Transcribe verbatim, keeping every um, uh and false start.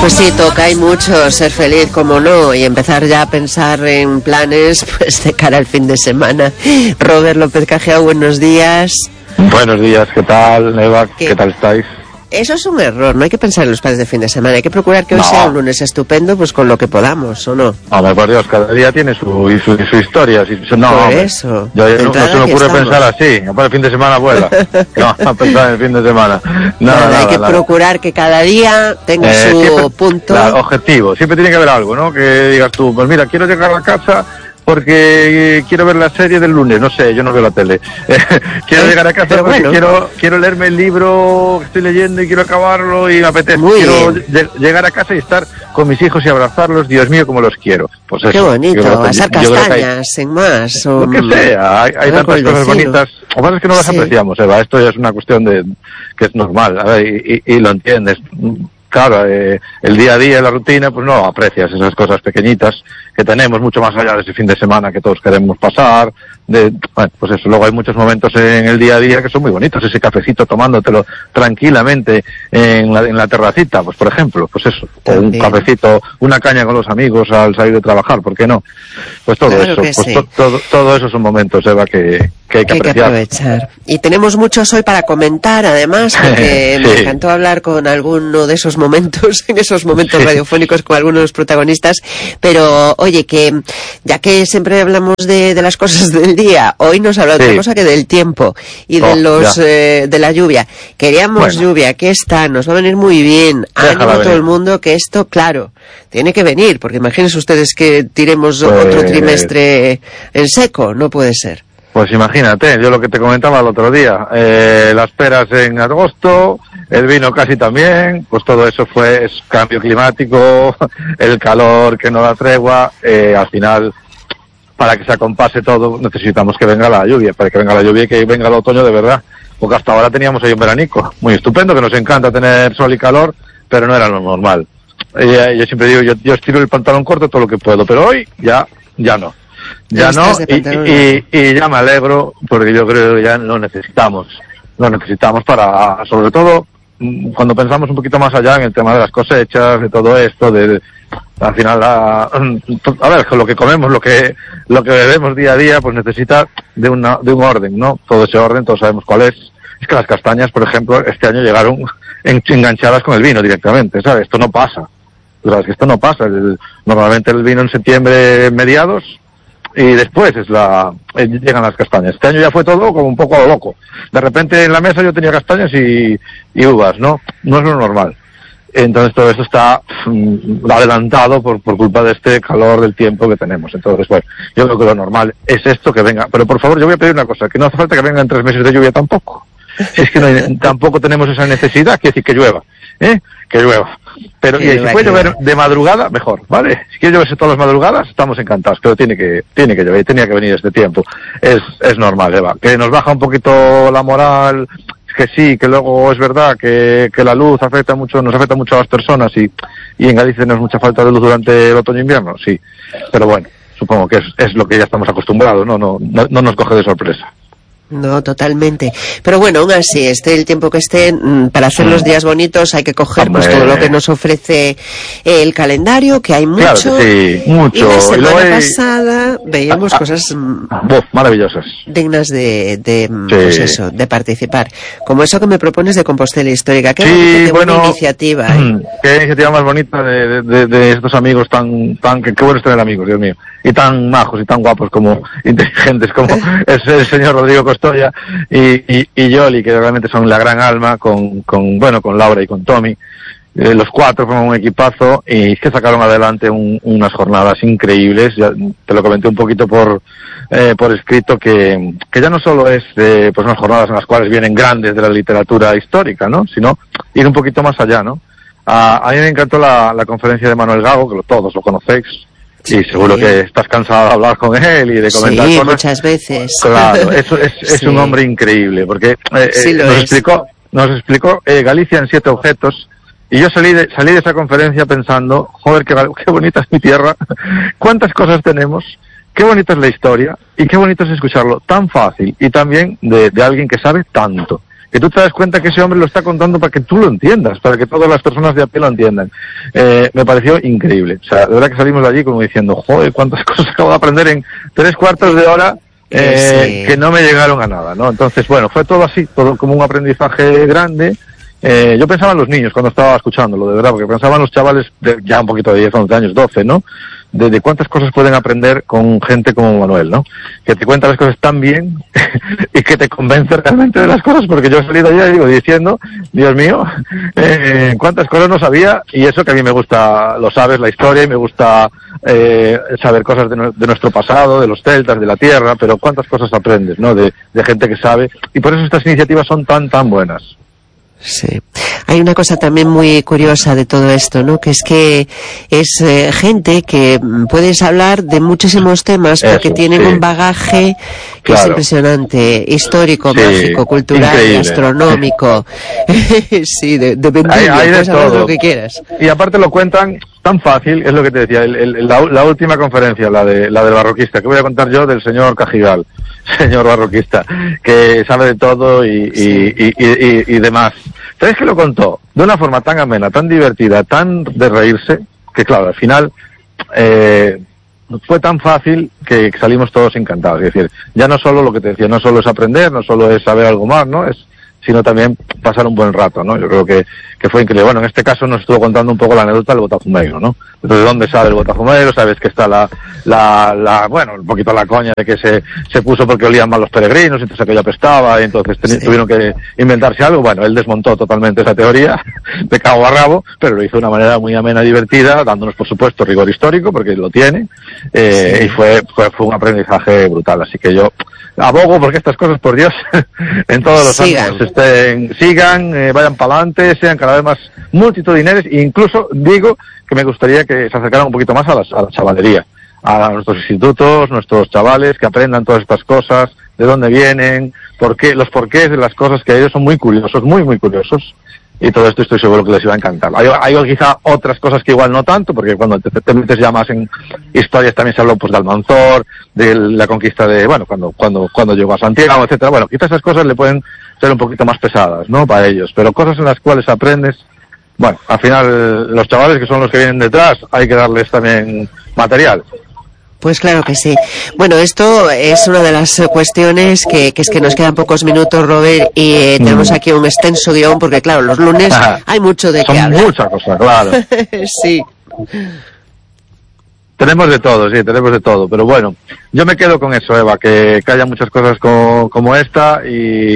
Pues sí, toca, hay mucho, ser feliz, como no, y empezar ya a pensar en planes pues de cara al fin de semana. Robert López Cajiao, buenos días. Buenos días, ¿qué tal, Eva? ¿Qué, ¿Qué tal estáis? Eso es un error, no hay que pensar en los planes de fin de semana, hay que procurar que hoy no. sea un lunes estupendo, pues con lo que podamos, ¿o no? Hombre, por Dios, cada día tiene su, su, su historia. Si, no, por hombre, eso. Yo, no, no se me ocurre pensar así, para el fin de semana vuela. No, a pensar en el fin de semana. Nada, nada, nada, hay que nada. procurar que cada día tenga eh, su siempre, punto. Claro, objetivo, siempre tiene que haber algo, ¿no? Que digas tú, pues mira, quiero llegar a casa porque quiero ver la serie del lunes, no sé, yo no veo la tele. quiero eh, llegar a casa porque bueno. quiero quiero leerme el libro que estoy leyendo y quiero acabarlo y me apetece. Muy quiero lle- llegar a casa y estar con mis hijos y abrazarlos, Dios mío, como los quiero. Pues eso. Qué bonito, asar castañas, hay, en más. O, lo que sea, hay, hay tantas cosas bonitas. Lo que pasa es que no las sí. apreciamos, Eva, esto ya es una cuestión de que es normal, a ver, y, y, y lo entiendes. Claro, eh, el día a día, la rutina, pues no aprecias esas cosas pequeñitas que tenemos mucho más allá de ese fin de semana que todos queremos pasar. De, bueno, pues eso, luego hay muchos momentos en el día a día que son muy bonitos, ese cafecito tomándotelo tranquilamente en la, en la terracita, pues por ejemplo, pues eso, o un cafecito, una caña con los amigos al salir de trabajar, ¿por qué no? Pues todo claro eso, pues sí. to, todo, todo eso son momentos, Eva, que, que hay que, que, hay que aprovechar. Y tenemos muchos hoy para comentar, además, porque sí. me encantó hablar con alguno de esos momentos, en esos momentos sí. radiofónicos con algunos de los protagonistas, pero oye, que ya que siempre hablamos de, de las cosas del día, hoy nos habla sí. otra cosa que del tiempo y de oh, los eh, de la lluvia. Queríamos bueno. lluvia, que esta nos va a venir muy bien. Ánimo a todo el mundo que esto, claro, tiene que venir, porque imagínense ustedes que tiremos pues... otro trimestre en seco, no puede ser. Pues imagínate, yo lo que te comentaba el otro día, eh, las peras en agosto, el vino casi también, pues todo eso fue es cambio climático, el calor que no da tregua, eh, al final, para que se acompase todo, necesitamos que venga la lluvia, para que venga la lluvia y que venga el otoño de verdad, porque hasta ahora teníamos ahí un veranico, muy estupendo, que nos encanta tener sol y calor, pero no era lo normal. Eh, yo siempre digo, yo, yo estiro el pantalón corto todo lo que puedo, pero hoy ya, ya no. Ya no, y, y, y ya me alegro, porque yo creo que ya lo necesitamos, lo necesitamos para, sobre todo, cuando pensamos un poquito más allá en el tema de las cosechas, de todo esto, de, de al final, a, a ver, lo que comemos, lo que lo que bebemos día a día, pues necesita de una de un orden, ¿no? Todo ese orden, todos sabemos cuál es. Es que las castañas, por ejemplo, este año llegaron enganchadas con el vino directamente, ¿sabes? Esto no pasa, ¿sabes? Que esto no pasa. El, normalmente el vino en septiembre, mediados, y después es la eh, llegan las castañas. Este año ya fue todo como un poco loco. De repente en la mesa yo tenía castañas y, y uvas, ¿no? No es lo normal. Entonces todo esto está mm, adelantado por, por culpa de este calor del tiempo que tenemos. Entonces, bueno, yo creo que lo normal es esto, que venga. Pero por favor, yo voy a pedir una cosa, que no hace falta que vengan tres meses de lluvia tampoco. Es que no hay, tampoco tenemos esa necesidad, que decir que llueva, ¿eh? Que llueva. Pero y si puede llover de madrugada, mejor, ¿vale? Si quiere lloverse todas las madrugadas, estamos encantados, pero tiene que tiene que llover, tenía que venir este tiempo. Es es normal, Eva. Que nos baja un poquito la moral, que sí, que luego es verdad que, que la luz afecta mucho, nos afecta mucho a las personas y, y en Galicia tenemos mucha falta de luz durante el otoño e invierno, sí. Pero bueno, supongo que es, es lo que ya estamos acostumbrados, ¿no? No, no, no nos coge de sorpresa. No, totalmente. Pero bueno, aún así, esté el tiempo que esté, para hacer los días bonitos hay que coger pues todo lo que nos ofrece el calendario, que hay mucho. Claro que sí, mucho. Y la semana y pasada veíamos ah, cosas ah, maravillosas, dignas de, de sí. pues eso, de participar. Como eso que me propones de Compostela Histórica. Qué, sí, bonita, qué bueno, buena iniciativa. ¿eh? Qué iniciativa más bonita de, de, de estos amigos tan, tan, que qué bueno es tener amigos, Dios mío. Y tan majos y tan guapos como inteligentes como es el señor Rodrigo Costoya y, y, y Yoli, que realmente son la gran alma, con, con bueno, con Laura y con Tommy. Eh, los cuatro forman un equipazo y que sacaron adelante un, unas jornadas increíbles. Ya te lo comenté un poquito por eh, por escrito, que, que ya no solo es eh, pues unas jornadas en las cuales vienen grandes de la literatura histórica, ¿no? Sino ir un poquito más allá, ¿no? A, a mí me encantó la, la conferencia de Manuel Gago, que lo, todos lo conocéis. Sí, seguro que estás cansado de hablar con él y de comentar sí, cosas. muchas veces. Claro, eso es, es sí. un hombre increíble, porque eh, sí nos es. explicó, nos explicó eh, Galicia en siete objetos, y yo salí de, salí de esa conferencia pensando, joder, qué, qué bonita es mi tierra, cuántas cosas tenemos, qué bonita es la historia, y qué bonito es escucharlo tan fácil, y también de, de alguien que sabe tanto. que tú te das cuenta que ese hombre lo está contando para que tú lo entiendas, para que todas las personas de a pie lo entiendan. Eh, me pareció increíble. O sea, de verdad que salimos de allí como diciendo, joder, cuántas cosas acabo de aprender en tres cuartos de hora, eh, sí. que no me llegaron a nada, ¿no? Entonces, bueno, fue todo así, todo como un aprendizaje grande. Eh, yo pensaba en los niños cuando estaba escuchándolo, de verdad, porque pensaba en los chavales de ya un poquito de diez, once años, doce, ¿no? De, de cuántas cosas pueden aprender con gente como Manuel, ¿no? Que te cuenta las cosas tan bien y que te convence realmente de las cosas, porque yo he salido allá y digo, diciendo, Dios mío, eh, cuántas cosas no sabía, y eso que a mí me gusta, lo sabes, la historia, y me gusta eh, saber cosas de, no, de nuestro pasado, de los celtas, de la tierra, pero cuántas cosas aprendes, ¿no? De, de gente que sabe, y por eso estas iniciativas son tan, tan buenas. Sí. Hay una cosa también muy curiosa de todo esto, ¿no? Que es que es eh, gente que puedes hablar de muchísimos temas porque Eso, tienen sí. un bagaje que claro. es impresionante, histórico, sí, mágico, cultural, increíble. Gastronómico. Sí, de, de vendimia, hay, hay puedes de hablar todo. De lo que quieras. Y aparte lo cuentan tan fácil, es lo que te decía, el, el, la, la última conferencia, la de la del barroquista, que voy a contar yo del señor Cajigal, señor barroquista, que sabe de todo y, sí. y, y, y, y, y demás. ¿Sabes que lo contó? De una forma tan amena, tan divertida, tan de reírse, que claro, al final eh, fue tan fácil que salimos todos encantados. Es decir, ya no solo lo que te decía, no solo es aprender, no solo es saber algo más, ¿no? Es sino también pasar un buen rato, ¿no? Yo creo que, que fue increíble. Bueno, en este caso nos estuvo contando un poco la anécdota del Botafumeiro, ¿no? Entonces, ¿de dónde sale el Botafumeiro? Sabes que está la, la, la, bueno, un poquito la coña de que se, se puso porque olían mal los peregrinos, entonces aquello apestaba, y entonces sí. tuvieron que inventarse algo. Bueno, él desmontó totalmente esa teoría, de cabo a rabo, pero lo hizo de una manera muy amena y divertida, dándonos, por supuesto, rigor histórico, porque lo tiene, eh, sí. y fue, fue, fue un aprendizaje brutal. Así que yo abogo porque estas cosas, por Dios, en todos los sigan. ámbitos estén, sigan, eh, vayan para adelante, sean cada vez más multitudinarios, e incluso digo que me gustaría que se acercaran un poquito más a la, a la chavalería, a nuestros institutos, nuestros chavales, que aprendan todas estas cosas, de dónde vienen, por qué, los porqués de las cosas, que ellos son muy curiosos, muy, muy curiosos. Y todo esto estoy seguro que les iba a encantar. Hay, hay quizá otras cosas que igual no tanto, porque cuando te, te metes ya más en historias también se habló pues de Almanzor, de la conquista de, bueno, cuando cuando cuando llegó a Santiago, etcétera. Bueno, quizás esas cosas le pueden ser un poquito más pesadas, ¿no? Para ellos. Pero cosas en las cuales aprendes, bueno, al final los chavales que son los que vienen detrás, hay que darles también material. Pues claro que sí. Bueno, esto es una de las cuestiones que, que es que nos quedan pocos minutos, Robert, y eh, tenemos aquí un extenso guión, porque claro, los lunes Ajá. hay mucho de qué hablar. Mucha cosa, claro. Sí. Tenemos de todo, sí, tenemos de todo. Pero bueno, yo me quedo con eso, Eva, que, que haya muchas cosas como, como esta y